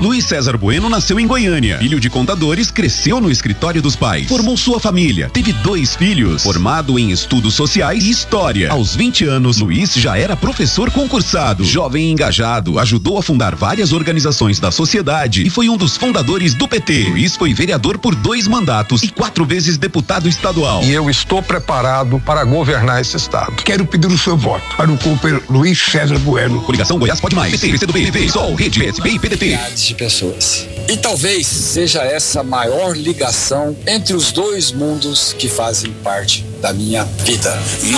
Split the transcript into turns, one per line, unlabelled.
Luiz César Bueno nasceu em Goiânia. Filho de contadores, cresceu no escritório dos pais. Formou sua família. Teve 2 filhos. Formado em estudos sociais e história. Aos 20 anos, Luiz já era professor concursado. Jovem e engajado, ajudou a fundar várias organizações da sociedade e foi um dos fundadores do PT. Luiz foi vereador por 2 mandatos e 4 vezes deputado estadual.
E eu estou preparado para governar esse estado.
Quero pedir o seu voto para o companheiro Luiz César Bueno.
Coligação Goiás Pode Mais. PT, PCdoB, PV, Sol, Rede, PSB e PDT.
Milhares de pessoas. E talvez seja essa a maior ligação entre os 2 mundos que fazem parte da minha vida.